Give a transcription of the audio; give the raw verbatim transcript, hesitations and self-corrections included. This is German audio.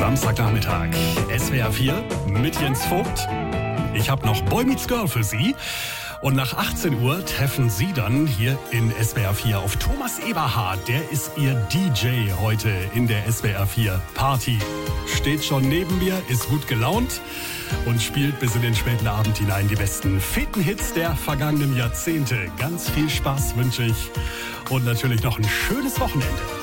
Samstagnachmittag. S W R vier mit Jens Vogt. Ich habe noch Boy Meets Girl für Sie. Und nach achtzehn Uhr treffen Sie dann hier in S W R vier auf Thomas Eberhardt. Der ist Ihr D J heute in der S W R vier Party. Steht schon neben mir, ist gut gelaunt und spielt bis in den späten Abend hinein die besten Fetenhits der vergangenen Jahrzehnte. Ganz viel Spaß wünsche ich und natürlich noch ein schönes Wochenende.